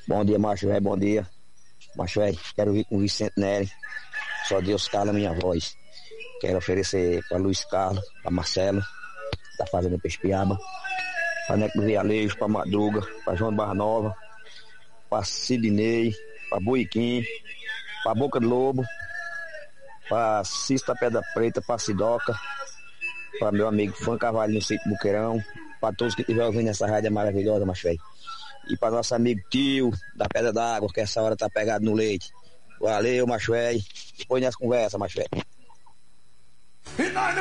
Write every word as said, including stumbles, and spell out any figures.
Bom dia, macho velho, bom dia. Macho velho, quero vir com o Vicente Nery. Só Deus cala a minha voz. Quero oferecer para Luiz Carlos, para Marcelo, da Fazenda Pespiaba, para Neco do Vialejo, para Madruga, para João de Barra Nova, para Sidney, para Buiquim, para Boca do Lobo, para Cista Pedra Preta, para Sidoca, para meu amigo Fã Carvalho no Sítio Buqueirão, para todos que estiverem ouvindo essa rádio maravilhosa, macho velho. E para nosso amigo Tio, da Pedra d'Água, que essa hora tá pegado no leite. Valeu, macho velho. Depois nessa conversa, macho velho.